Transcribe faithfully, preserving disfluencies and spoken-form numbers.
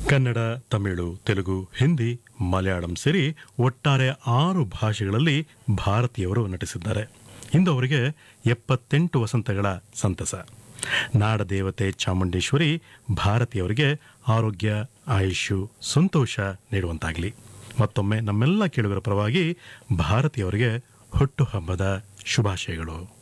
ಕನ್ನಡ, ತಮಿಳು, ತೆಲುಗು, ಹಿಂದಿ, ಮಲಯಾಳಂ ಸೇರಿ ಒಟ್ಟಾರೆ ಆರು ಭಾಷೆಗಳಲ್ಲಿ ಭಾರತೀಯವರು ನಟಿಸಿದ್ದಾರೆ. ಇಂದು ಅವರಿಗೆ ಎಪ್ಪತ್ತೆಂಟು ವಸಂತಗಳ ಸಂತಸ. ನಾಡದೇವತೆ ಚಾಮುಂಡೇಶ್ವರಿ ಭಾರತೀಯವರಿಗೆ ಆರೋಗ್ಯ, ಆಯುಷು, ಸಂತೋಷ ನೀಡುವಂತಾಗಲಿ. ಮತ್ತೊಮ್ಮೆ ನಮ್ಮೆಲ್ಲ ಕೇಳುಗರ ಪರವಾಗಿ ಭಾರತೀಯವರಿಗೆ ಹುಟ್ಟುಹಬ್ಬದ ಶುಭಾಶಯಗಳು.